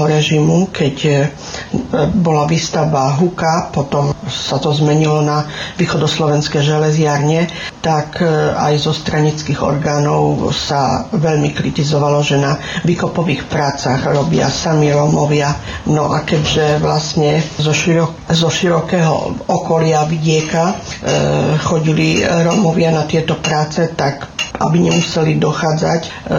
režimu, keď bola výstavba Huka, potom sa to zmenilo na východoslovenské železiarne, tak aj zo stranických orgánov sa veľmi kritizovalo, že na výkopových prácach robia sami Rómovia. No a keďže vlastne zo širokého okolia vidieka chodili Rómovia na tieto práce, tak aby nemuseli dochádzať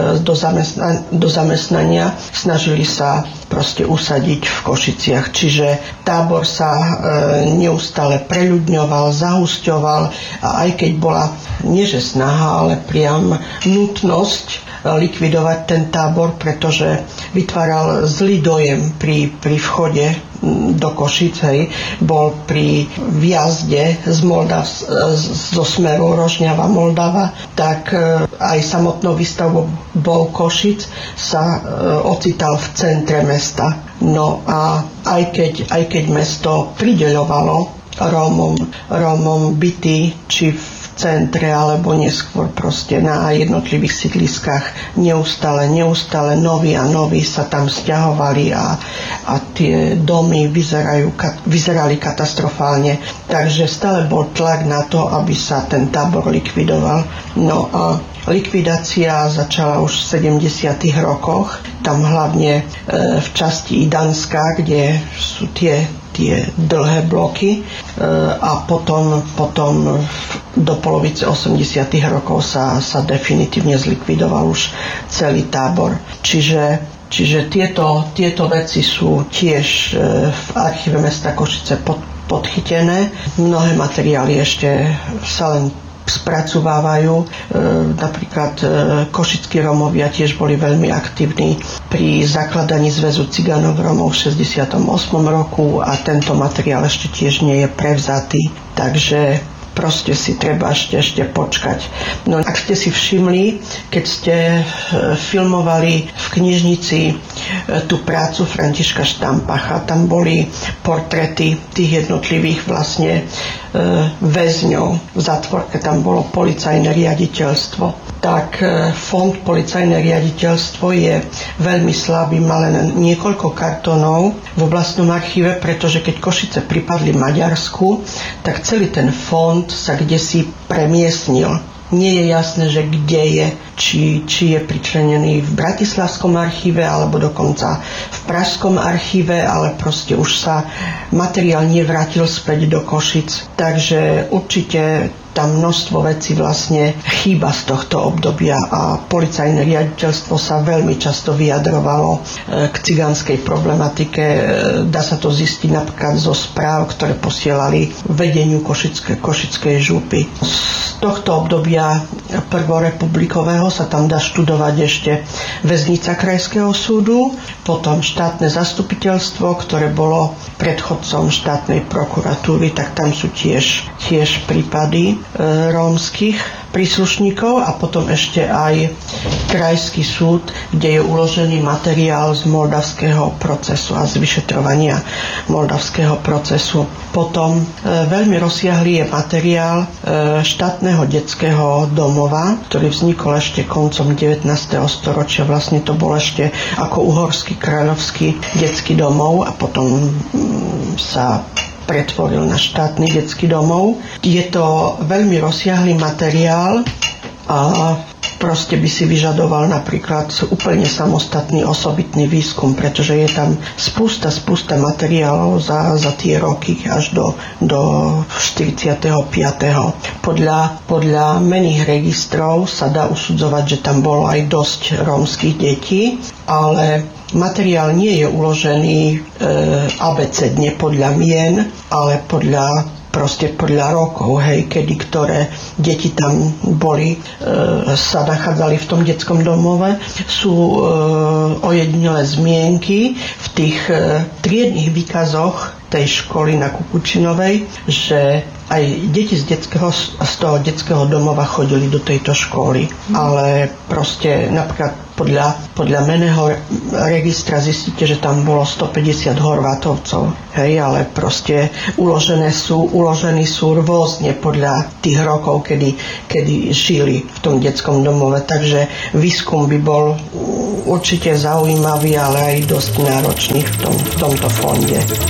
do zamestnania, snažili sa proste usadiť v Košiciach. Čiže tábor sa neustále preľudňoval, zahusťoval a aj keď bola nie že snaha, ale priam nutnosť likvidovať ten tábor, pretože vytváral zlý dojem pri vchode do Košíc, bol pri vjazde zo smeru Rožňava Moldava, tak aj samotnou výstavbou Košic sa ocital v centre mesta. No a aj keď mesto prideľovalo Rómom byty, či v centre, alebo neskôr proste na jednotlivých sídliskách neustále noví a noví sa tam sťahovali a tie domy vyzerali katastrofálne. Takže stále bol tlak na to, aby sa ten tábor likvidoval. No a likvidácia začala už v 70. rokoch, tam hlavne v časti Idanska, kde sú tie dlhé bloky a potom do polovice 80. rokov sa definitívne zlikvidoval už celý tábor. Čiže tieto veci sú tiež v archíve mesta Košice podchytené. Mnohé materiály ešte sa len spracovávajú. Napríklad košickí Rómovia tiež boli veľmi aktívni pri zakladaní Zväzu cigánov Rómov v 68. roku a tento materiál ešte tiež nie je prevzatý. Takže proste si treba ešte počkať. No ak ste si všimli, keď ste filmovali v knižnici tú prácu Františka Štampacha, tam boli portréty tých jednotlivých vlastne väzňov. V zátvorke tam bolo policajné riaditeľstvo. Tak fond policajné riaditeľstvo je veľmi slabý, má len niekoľko kartónov v oblastnom archíve, pretože keď Košice pripadli Maďarsku, tak celý ten fond sa kdesi premiestnil. Nie je jasné, že kde je, či je pričlenený v Bratislavskom archíve alebo dokonca v Pražskom archíve, ale proste už sa materiál nevrátil späť do Košic. Takže určite tam množstvo vecí vlastne chýba z tohto obdobia a policajné riaditeľstvo sa veľmi často vyjadrovalo k cigánskej problematike. Dá sa to zistiť napríklad zo správ, ktoré posielali vedeniu Košickej župy. Z tohto obdobia prvorepublikového sa tam dá študovať ešte väznica Krajského súdu, potom štátne zastupiteľstvo, ktoré bolo predchodcom štátnej prokuratúry, tak tam sú tiež prípady rómskych príslušníkov a potom ešte aj Krajský súd, kde je uložený materiál z moldavského procesu a z vyšetrovania moldavského procesu. Potom veľmi rozsiahlý je materiál štátneho detského domova, ktorý vznikol ešte koncom 19. storočia. Vlastne to bol ešte ako uhorský kráľovský detský domov a potom sa pretvoril na štátny detský domov. Je to veľmi rozsiahlý materiál a proste by si vyžadoval napríklad úplne samostatný osobitný výskum, pretože je tam spústa materiálov za tie roky až do 45. Podľa mených registrov sa dá usudzovať, že tam bolo aj dosť rómskych detí, ale materiál nie je uložený abecedne podľa mien, ale podľa rokov, kedy ktoré deti tam boli, sa nachádzali v tom detskom domove. Sú ojedinelé zmienky v tých triednych výkazoch tej školy na Kukučinovej, že aj deti z toho detského domova chodili do tejto školy. Ale proste napríklad podľa meného registra zistíte, že tam bolo 150 Horvátovcov. Hej, ale proste uložení sú rôzne podľa tých rokov, kedy žili v tom detskom domove. Takže výskum by bol určite zaujímavý, ale aj dosť náročný v tomto fonde.